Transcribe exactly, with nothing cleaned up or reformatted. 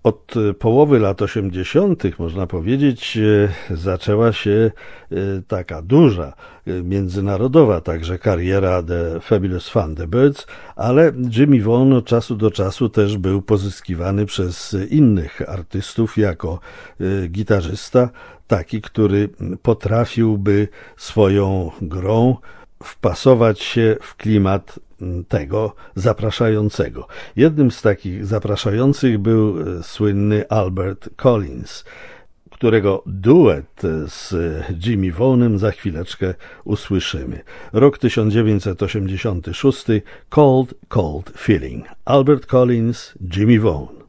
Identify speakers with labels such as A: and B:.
A: Od połowy lat osiemdziesiątych, można powiedzieć, zaczęła się taka duża, międzynarodowa także kariera The Fabulous Thunderbirds, ale Jimmy Vaughan od czasu do czasu też był pozyskiwany przez innych artystów jako gitarzysta, taki, który potrafiłby swoją grą wpasować się w klimat tego zapraszającego. Jednym z takich zapraszających był słynny Albert Collins, którego duet z Jimmy Vaughanem za chwileczkę usłyszymy. Rok tysiąc dziewięćset osiemdziesiąty szósty. Cold, Cold Feeling. Albert Collins, Jimmy Vaughan.